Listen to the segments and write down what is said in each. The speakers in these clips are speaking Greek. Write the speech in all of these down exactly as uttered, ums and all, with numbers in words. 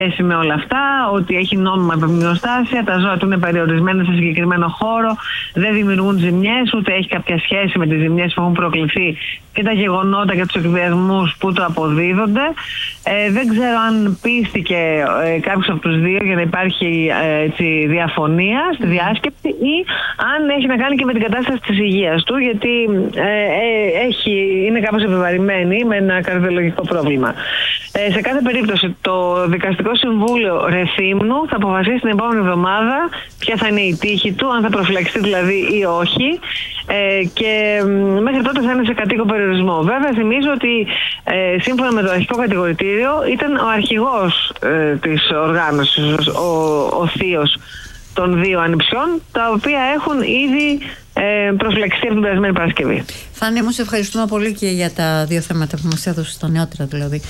σχέση με όλα αυτά, ότι έχει νόμιμα επιμειοστάσια, τα ζώα του είναι περιορισμένα σε συγκεκριμένο χώρο, δεν δημιουργούν ζημιές, ούτε έχει κάποια σχέση με τις ζημιές που έχουν προκληθεί και τα γεγονότα και τους εκβιασμούς που το αποδίδονται. Ε, δεν ξέρω αν πίστηκε ε, κάποιος από τους δύο για να υπάρχει ε, έτσι, διαφωνία στη διάσκεψη ή αν έχει να κάνει και με την κατάσταση της υγείας του, γιατί ε, ε, έχει, είναι κάπως επιβαρημένη με ένα καρδιολογικό πρόβλημα. Ε, σε κάθε περίπτωση το Δικαστικό Συμβούλιο Ρεθύμνου θα αποφασίσει την επόμενη εβδομάδα ποια θα είναι η τύχη του, αν θα προφυλακιστεί δηλαδή ή όχι, ε, και μέχρι τότε θα είναι σε κατοίκο περιορισμό. Βέβαια θυμίζω ότι ε, σύμφωνα με το αρχικό κατηγορητήριο ήταν ο αρχηγός ε, της οργάνωσης, ο, ο θείος των δύο ανιψιών, τα οποία έχουν ήδη ε, προφυλακιστεί από την περασμένη Παρασκευή. Φάνη, μου σε ευχαριστούμε πολύ και για τα δύο θέματα που μας έδωσε, τα νεότερα δηλαδή.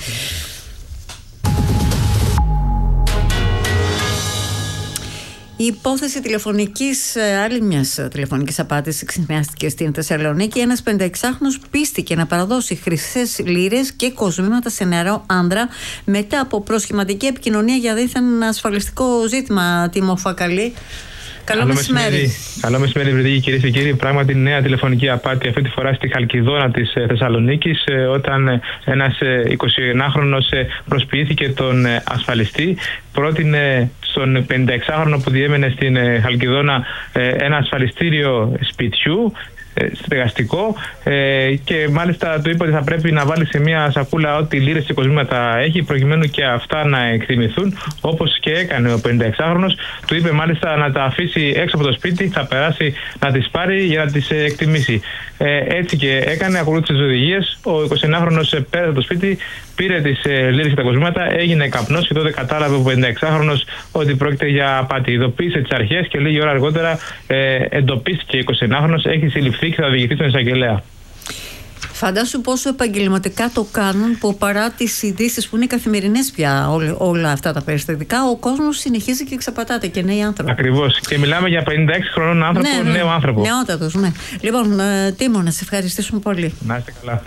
Η υπόθεση τηλεφωνικής, άλλη μιας τηλεφωνικής απάτης ξυπνιάστηκε στην Θεσσαλονίκη. Ένας πενηνταεξάχρονος πίστηκε να παραδώσει χρυσές λίρες και κοσμήματα σε νεαρό άνδρα μετά από προσχηματική επικοινωνία για δίθεν ασφαλιστικό ζήτημα. Τίμο Φακαλή. Καλό, Καλό μεσημέρι. μεσημέρι. Καλό μεσημέρι, βρετική κυρίες και κύριοι. Πράγματι, νέα τηλεφωνική απάτη, αυτή τη φορά στη Χαλκιδόνα της Θεσσαλονίκης, όταν ένας εικοσιενάχρονος προσποιήθηκε τον ασφαλιστή. Πρότεινε στον πενηνταεξάχρονο που διέμενε στην Χαλκιδόνα ένα ασφαλιστήριο σπιτιού, στεγαστικό, ε, και μάλιστα του είπε ότι θα πρέπει να βάλει σε μια σακούλα ό,τι λίρες και κοσμήματα έχει προκειμένου και αυτά να εκτιμηθούν, όπως και έκανε ο πενηνταεξάχρονος. Του είπε μάλιστα να τα αφήσει έξω από το σπίτι, θα περάσει να τις πάρει για να τις εκτιμήσει. Ε, έτσι και έκανε, ακολούθησε τις οδηγίες. Ο εικοσιενάχρονος πέρασε από το σπίτι, πήρε τις ε, λίρες και τα κοσμήματα, έγινε καπνός και τότε κατάλαβε ο πενηνταεξάχρονος ότι πρόκειται για απάτη. Ειδοποίησε τις αρχές και λίγη ώρα αργότερα ε, εντοπίστηκε ο εικοσιενάχρονος, έχει συλληφθεί και θα οδηγηθεί στον εισαγγελέα. Φαντάσου πόσο επαγγελματικά το κάνουν, που παρά τις ειδήσεις που είναι καθημερινές πια όλα, όλα αυτά τα περιστατικά, ο κόσμος συνεχίζει και εξαπατάται και νέοι άνθρωποι. Ακριβώς. Και μιλάμε για πενήντα έξι χρονών άνθρωπο, ναι, ναι, νέο άνθρωπο. Νεότατος, ναι. Λοιπόν, ε, Τίμο, να σε ευχαριστήσουμε πολύ. Να είστε καλά.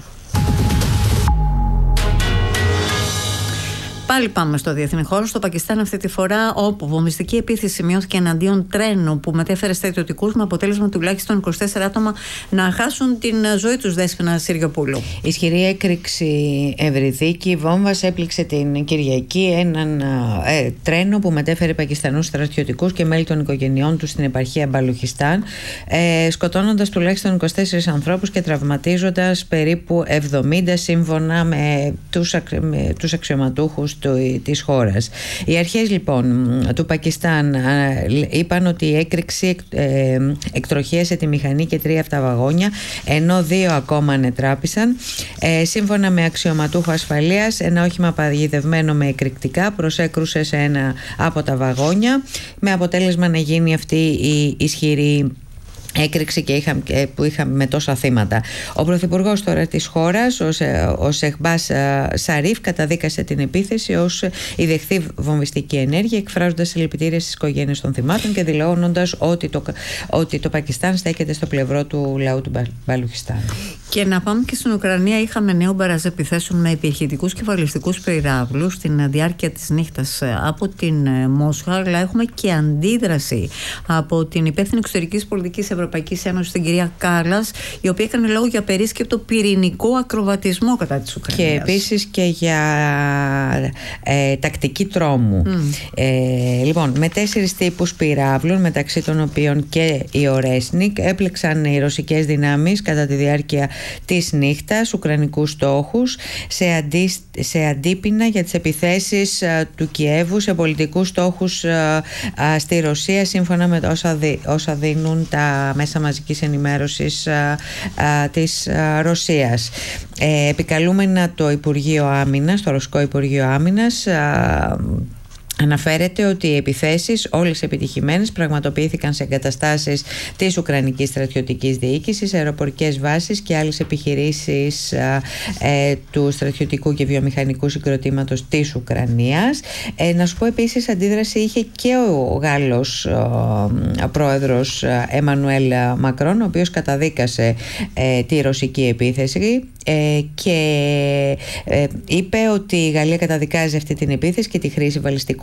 Πάλι πάμε στο διεθνή χώρο, στο Πακιστάν αυτή τη φορά, όπου βομβιστική επίθεση σημειώθηκε εναντίον τρένου που μετέφερε στρατιωτικούς, με αποτέλεσμα τουλάχιστον είκοσι τέσσερα άτομα να χάσουν την ζωή τους. Δέσποινα Συριοπούλου. Ισχυρή έκρηξη ευρυδίκη βόμβας έπληξε την Κυριακή έναν ε, τρένο που μετέφερε Πακιστανούς στρατιωτικούς και μέλη των οικογενειών τους στην επαρχία Μπαλουχιστάν, ε, σκοτώνοντας τουλάχιστον είκοσι τέσσερις ανθρώπους και τραυματίζοντας περίπου εβδομήντα, σύμφωνα με τους, ακ, με τους αξιωματούχους της χώρας. Οι αρχές λοιπόν του Πακιστάν είπαν ότι η έκρηξη ε, εκτροχίασε τη μηχανή και τρία από τα βαγόνια, ενώ δύο ακόμα ανετράπησαν. Ε, σύμφωνα με αξιωματούχο ασφαλείας, ένα όχημα παγιδευμένο με εκρηκτικά προσέκρουσε σε ένα από τα βαγόνια, με αποτέλεσμα να γίνει αυτή η ισχυρή έκρηξη και είχα, που είχαμε με τόσα θύματα. Ο πρωθυπουργός τώρα της χώρας, ο, ο Σεχμπάς Σαρίφ, καταδίκασε την επίθεση ως ιδεχθή βομβιστική ενέργεια, εκφράζοντας συλληπιτήρια στις οικογένειες των θυμάτων και δηλώνοντας ότι το, ότι το Πακιστάν στέκεται στο πλευρό του λαού του Μπαλουχιστάν. Και να πάμε και στην Ουκρανία. Είχαμε νέο μπαράζ επιθέσεων με επιχειρητικούς και βαλιστικούς πυράβλους στην διάρκεια της νύχτας από την Μόσχα, αλλά έχουμε και αντίδραση από την υπεύθυνη εξωτερικής πολιτικής Ευρωπαϊκής Ένωσης, την κυρία Κάλλας, η οποία έκανε λόγο για περίσκεπτο πυρηνικό ακροβατισμό κατά της Ουκρανίας. Και επίσης και για ε, τακτική τρόμου. Mm. Ε, λοιπόν, με τέσσερις τύπους πυράβλων, μεταξύ των οποίων και η Ορέσνικ, έπλεξαν οι ρωσικές δυνάμεις κατά τη διάρκεια της νύχτας ουκρανικούς στόχους σε, αντί, σε αντίπεινα για τις επιθέσεις α, του Κιέβου σε πολιτικούς στόχους α, α, στη Ρωσία, σύμφωνα με όσα, δι, όσα δίνουν τα μέσα μαζικής ενημέρωσης α, α, της α, Ρωσίας. Ε, επικαλούμενα το Υπουργείο Άμυνας, το Ρωσικό Υπουργείο Άμυνας, α, Αναφέρεται ότι οι επιθέσεις, όλες επιτυχημένες, πραγματοποιήθηκαν σε εγκαταστάσεις της Ουκρανικής στρατιωτικής διοίκησης, αεροπορικές βάσεις και άλλες επιχειρήσεις ε, του στρατιωτικού και βιομηχανικού συγκροτήματος της Ουκρανίας. Ε, να σου πω επίσης, αντίδραση είχε και ο Γάλλος ο πρόεδρος Εμμανουέλ Μακρόν, ο οποίος καταδίκασε ε, τη ρωσική επίθεση ε, και ε, είπε ότι η Γαλλία καταδικάζει αυτή την επίθεση και τη χρήση βαλιστικών